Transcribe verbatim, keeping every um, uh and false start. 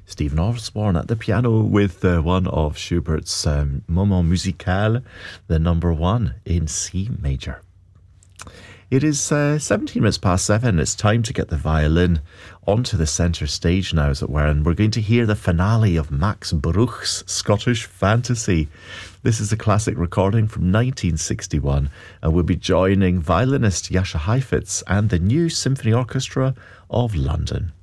Stephen Osborne at the piano with uh, one of Schubert's um, Moment Musical, the number one in C major. It is uh, seventeen minutes past seven. It's time to get the violin onto the centre stage now, as it were, and we're going to hear the finale of Max Bruch's Scottish Fantasy. This is a classic recording from nineteen sixty-one, and we'll be joining violinist Jascha Heifetz and the New Symphony Orchestra of London.